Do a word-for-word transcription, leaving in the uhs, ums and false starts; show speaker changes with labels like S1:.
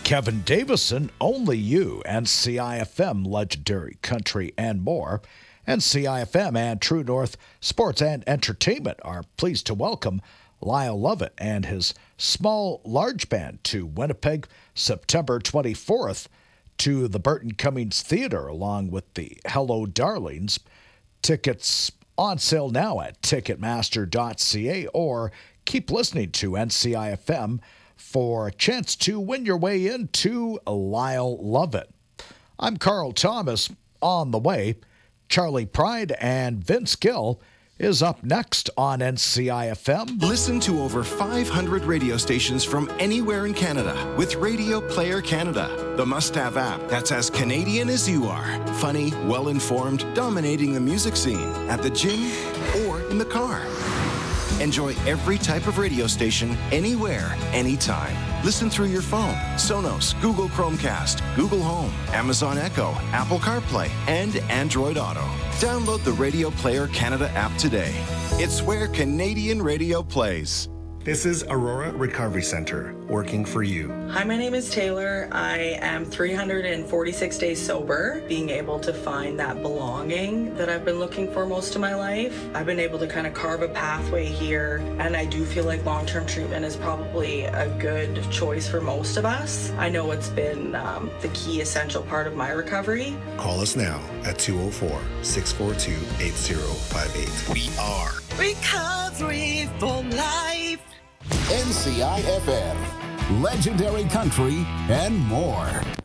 S1: Kevin Davison, Only You, N C I F M, Legendary Country, and more. N C I F M and True North Sports and Entertainment are pleased to welcome Lyle Lovett and his Small Large Band to Winnipeg September twenty-fourth to the Burton Cummings Theater along with the Hello Darlings. Tickets on sale now at ticketmaster dot c a or keep listening to N C I F M for a chance to win your way into Lyle Lovett. I'm Carl Thomas. On the way, Charlie Pride and Vince Gill is up next on N C I F M.
S2: Listen to over five hundred radio stations from anywhere in Canada with Radio Player Canada, the must-have app that's as Canadian as you are. Funny, well-informed, dominating the music scene at the gym or in the car. Enjoy every type of radio station, anywhere, anytime. Listen through your phone, Sonos, Google Chromecast, Google Home, Amazon Echo, Apple CarPlay, and Android Auto. Download the Radio Player Canada app today. It's where Canadian radio plays.
S3: This is Aurora Recovery Center, working for you.
S4: Hi, my name is Taylor. I am three hundred forty-six days sober, being able to find that belonging that I've been looking for most of my life. I've been able to kind of carve a pathway here, and I do feel like long-term treatment is probably a good choice for most of us. I know it's been um, the key essential part of my recovery.
S3: Call us now at two oh four, six four two, eight oh five eight.
S2: We are
S5: Recovery for Life.
S6: N C I F M, Legendary Country, and more.